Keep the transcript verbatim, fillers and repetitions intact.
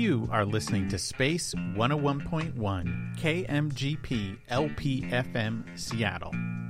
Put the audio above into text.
You are listening to Space one oh one point one K M G P L P F M Seattle.